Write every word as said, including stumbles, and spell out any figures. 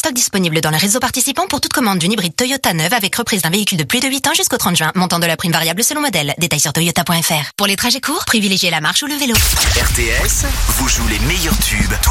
stock disponible dans les réseaux participants pour toute commande d'une hybride Toyota neuve avec reprise d'un véhicule de plus de huit ans jusqu'au trente juin. Montant de la prime variable selon modèle. Détails sur toyota point f r. Pour les trajets courts, privilégiez la marche ou le vélo. R T S vous joue les meilleurs tubes.